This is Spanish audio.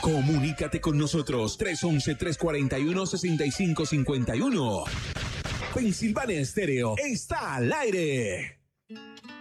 Comunícate con nosotros 311-341-6551. Pensilvania Estéreo está al aire.